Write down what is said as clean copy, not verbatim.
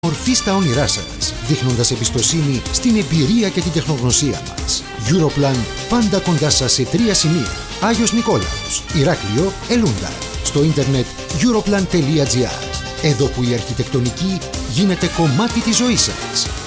Μορφή στα όνειρά σας, δείχνοντας εμπιστοσύνη στην εμπειρία και την τεχνογνωσία μας. Europlan, πάντα κοντά σας σε 3 σημεία. Άγιος Νικόλαος, Ηράκλειο, Ελούντα. Στο ίντερνετ europlan.gr. Εδώ που η αρχιτεκτονική γίνεται κομμάτι της ζωής σας.